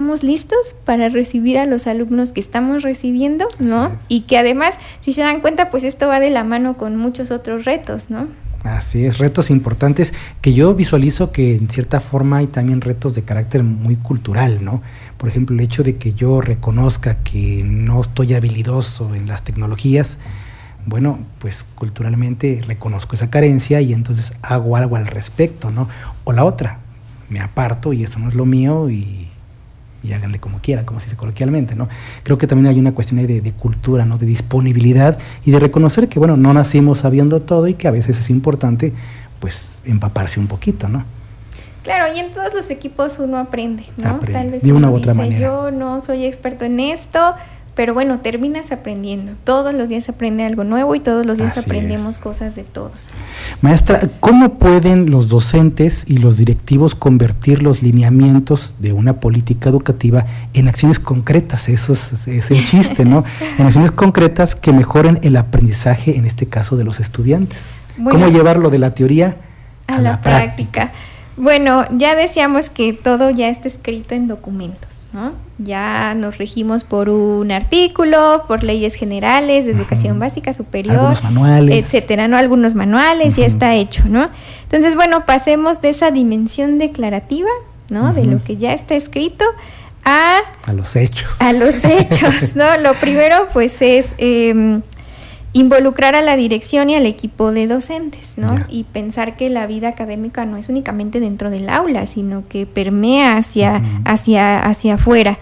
estamos listos para recibir a los alumnos que estamos recibiendo, ¿no? Y que además, si se dan cuenta, pues esto va de la mano con muchos otros retos, ¿no? Así es, retos importantes que yo visualizo que en cierta forma hay también retos de carácter muy cultural, ¿no? Por ejemplo, el hecho de que yo reconozca que no estoy habilidoso en las tecnologías, bueno, pues culturalmente reconozco esa carencia y entonces hago algo al respecto, ¿no? O la otra, me aparto y eso no es lo mío y háganle como quieran, como se dice coloquialmente, ¿no? Creo que también hay una cuestión ahí de cultura, ¿no? De disponibilidad y de reconocer que, bueno, no nacimos sabiendo todo y que a veces es importante, pues, empaparse un poquito, ¿no? Claro, y en todos los equipos uno aprende, ¿no? Aprende, Tal vez de una uno u otra dice, manera. yo no soy experto en esto, pero bueno, terminas aprendiendo. Todos los días aprende algo nuevo y todos los días Así aprendemos es. cosas de todos. Maestra, ¿cómo pueden los docentes y los directivos convertir los lineamientos de una política educativa en acciones concretas? Eso es el chiste, ¿no? En acciones concretas que mejoren el aprendizaje, en este caso, de los estudiantes. Bueno, ¿cómo llevarlo de la teoría a la práctica? Bueno, ya decíamos que todo ya está escrito en documentos, ¿no? Ya nos regimos por un artículo, por leyes generales de educación básica, superior, algunos manuales, etcétera, ¿no? Algunos manuales, ya está hecho, ¿no? Entonces, bueno, pasemos de esa dimensión declarativa, ¿no? De lo que ya está escrito a los hechos. A los hechos, ¿no? Lo primero, pues, es involucrar a la dirección y al equipo de docentes, ¿no? Yeah. Y pensar que la vida académica no es únicamente dentro del aula, sino que permea hacia afuera.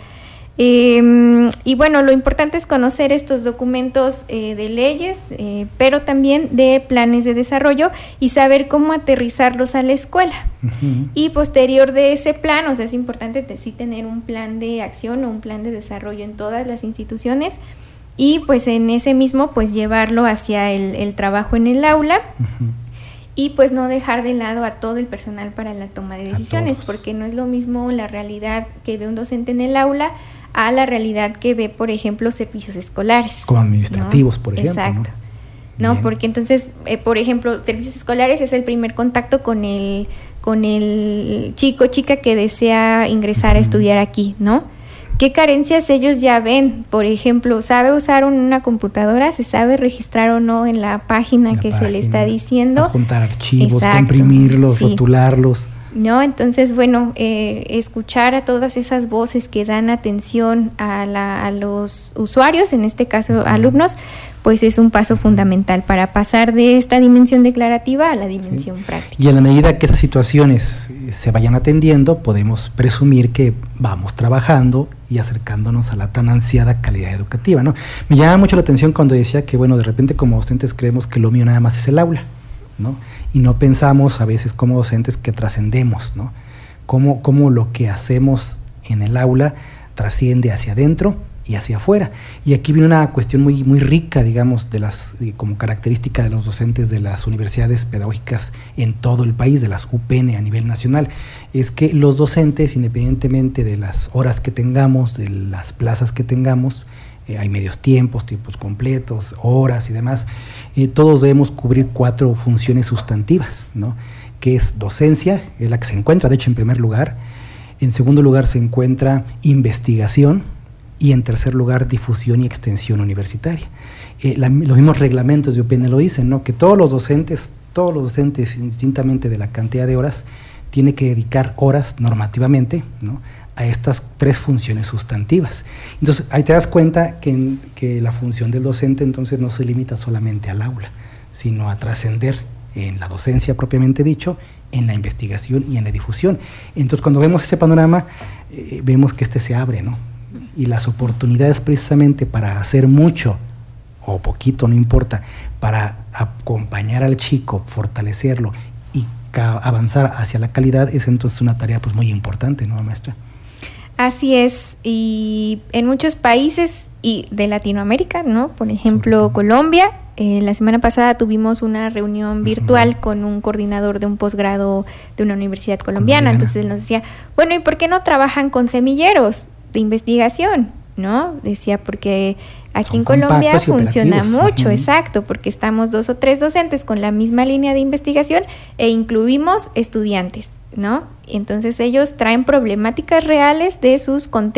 Y bueno, lo importante es conocer estos documentos de leyes, pero también de planes de desarrollo y saber cómo aterrizarlos a la escuela. Y posterior de ese plan, o sea, es importante sí tener un plan de acción o un plan de desarrollo en todas las instituciones, y pues en ese mismo pues llevarlo hacia el trabajo en el aula y pues no dejar de lado a todo el personal para la toma de decisiones, porque no es lo mismo la realidad que ve un docente en el aula a la realidad que ve, por ejemplo, servicios escolares. Como administrativos, ¿no? Por ejemplo. Exacto. ¿No? Porque entonces, por ejemplo, servicios escolares es el primer contacto con el chico o chica que desea ingresar a estudiar aquí, ¿no? ¿Qué carencias ellos ya ven? Por ejemplo, ¿sabe usar una computadora? ¿Se sabe registrar o no en la página se le está diciendo? Juntar archivos, comprimirlos, rotularlos. ¿No? Entonces, bueno, escuchar a todas esas voces que dan atención a los usuarios, en este caso alumnos, pues es un paso fundamental para pasar de esta dimensión declarativa a la dimensión práctica. Y en la medida que esas situaciones se vayan atendiendo, podemos presumir que vamos trabajando y acercándonos a la tan ansiada calidad educativa, ¿no? Me llama mucho la atención cuando decía que, bueno, de repente como docentes creemos que lo mío nada más es el aula, ¿no? Y no pensamos a veces como docentes que trascendemos, ¿no? Cómo lo que hacemos en el aula trasciende hacia adentro y hacia afuera. Y aquí viene una cuestión muy, muy rica, digamos, como característica de los docentes de las universidades pedagógicas en todo el país, de las UPN a nivel nacional, es que los docentes, independientemente de las horas que tengamos, de las plazas que tengamos, hay medios tiempos completos, horas y demás, todos debemos cubrir 4 funciones sustantivas, ¿no? Que es docencia, es la que se encuentra, de hecho, en primer lugar. En segundo lugar se encuentra investigación y en tercer lugar difusión y extensión universitaria. Los mismos reglamentos de UPN lo dicen, ¿no? Que todos los docentes, indistintamente de la cantidad de horas, tienen que dedicar horas normativamente, ¿no?, a estas 3 funciones sustantivas. Entonces, ahí te das cuenta que la función del docente entonces no se limita solamente al aula, sino a trascender en la docencia propiamente dicho, en la investigación y en la difusión. Entonces, cuando vemos ese panorama, vemos que se abre, ¿no? Y las oportunidades precisamente para hacer mucho o poquito, no importa, para acompañar al chico, fortalecerlo y avanzar hacia la calidad, es entonces una tarea pues muy importante, ¿no, maestra? Así es, y en muchos países y de Latinoamérica, ¿no? Por ejemplo, Colombia, la semana pasada tuvimos una reunión virtual con un coordinador de un posgrado de una universidad colombiana. Entonces él nos decía, bueno, ¿y por qué no trabajan con semilleros de investigación? ¿No? Decía, porque aquí en Colombia funciona mucho, exacto, porque estamos 2 o 3 docentes con la misma línea de investigación e incluimos estudiantes, ¿no? Entonces ellos traen problemáticas reales de sus contextos